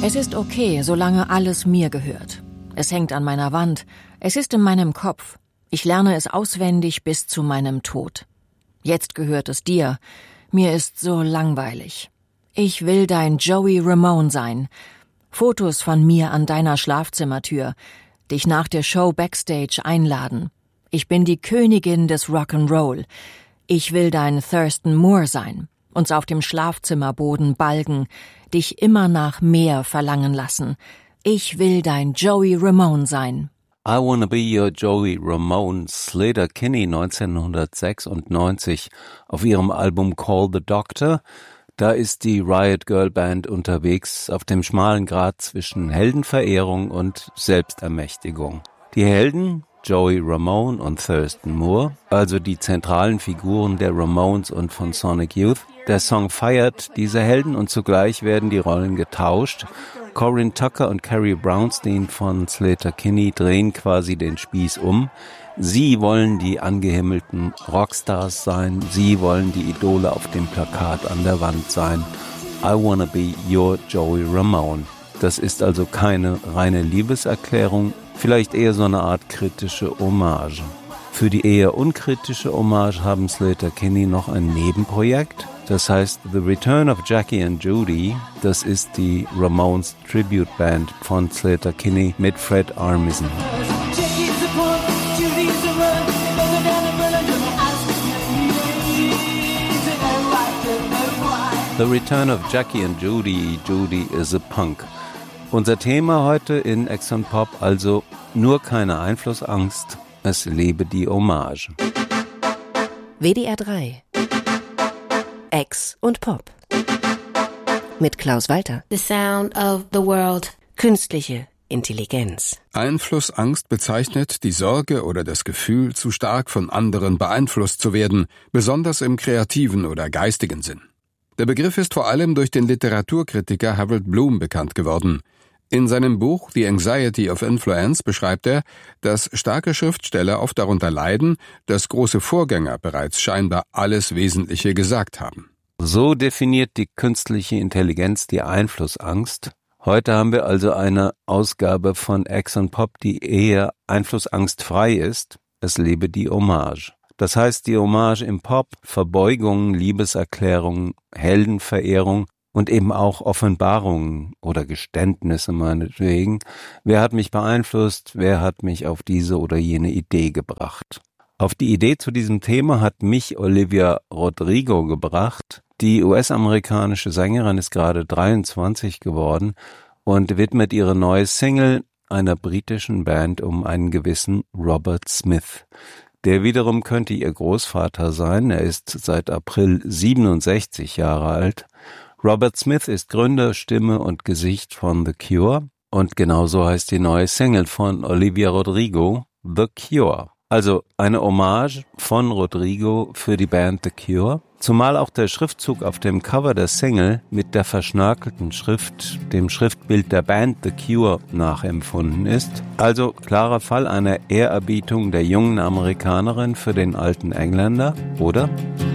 Es ist okay, solange alles mir gehört. Es hängt an meiner Wand. Es ist in meinem Kopf. Ich lerne es auswendig bis zu meinem Tod. Jetzt gehört es dir. Mir ist so langweilig. Ich will dein Joey Ramone sein. Fotos von mir an deiner Schlafzimmertür. Dich nach der Show backstage einladen. Ich bin die Königin des Rock'n'Roll. Ich will dein Thurston Moore sein. Uns auf dem Schlafzimmerboden balgen. Dich immer nach mehr verlangen lassen. Ich will dein Joey Ramone sein. I Wanna Be Your Joey Ramone, Sleater-Kinney 1996 auf ihrem Album Call the Doctor. Da ist die Riot Girl Band unterwegs auf dem schmalen Grat zwischen Heldenverehrung und Selbstermächtigung. Die Helden, Joey Ramone und Thurston Moore, also die zentralen Figuren der Ramones und von Sonic Youth. Der Song feiert diese Helden und zugleich werden die Rollen getauscht. Corinne Tucker und Carrie Brownstein von Sleater-Kinney drehen quasi den Spieß um. Sie wollen die angehimmelten Rockstars sein. Sie wollen die Idole auf dem Plakat an der Wand sein. I Wanna Be Your Joey Ramone. Das ist also keine reine Liebeserklärung, vielleicht eher so eine Art kritische Hommage. Für die eher unkritische Hommage haben Sleater-Kinney noch ein Nebenprojekt. Das heißt The Return of Jackie and Judy. Das ist die Ramones Tribute Band von Sleater-Kinney mit Fred Armisen. The Return of Jackie and Judy. Judy is a Punk. Unser Thema heute in Ex on Pop, also nur keine Einflussangst, es lebe die Hommage. WDR 3 Ex und Pop mit Klaus Walter. The Sound of the World. Künstliche Intelligenz. Einflussangst bezeichnet die Sorge oder das Gefühl, zu stark von anderen beeinflusst zu werden, besonders im kreativen oder geistigen Sinn. Der Begriff ist vor allem durch den Literaturkritiker Harold Bloom bekannt geworden. In seinem Buch The Anxiety of Influence beschreibt er, dass starke Schriftsteller oft darunter leiden, dass große Vorgänger bereits scheinbar alles Wesentliche gesagt haben. So definiert die künstliche Intelligenz die Einflussangst. Heute haben wir also eine Ausgabe von Ex on Pop, die eher einflussangstfrei ist. Es lebe die Hommage. Das heißt, die Hommage im Pop, Verbeugungen, Liebeserklärungen, Heldenverehrung und eben auch Offenbarungen oder Geständnisse meinetwegen. Wer hat mich beeinflusst? Wer hat mich auf diese oder jene Idee gebracht? Auf die Idee zu diesem Thema hat mich Olivia Rodrigo gebracht. Die US-amerikanische Sängerin ist gerade 23 geworden und widmet ihre neue Single einer britischen Band um einen gewissen Robert Smith. Der wiederum könnte ihr Großvater sein. Er ist seit April 67 Jahre alt. Robert Smith ist Gründer, Stimme und Gesicht von The Cure. Und genauso heißt die neue Single von Olivia Rodrigo, The Cure. Also eine Hommage von Rodrigo für die Band The Cure. Zumal auch der Schriftzug auf dem Cover der Single mit der verschnörkelten Schrift, dem Schriftbild der Band The Cure, nachempfunden ist. Also klarer Fall einer Ehrerbietung der jungen Amerikanerin für den alten Engländer, oder?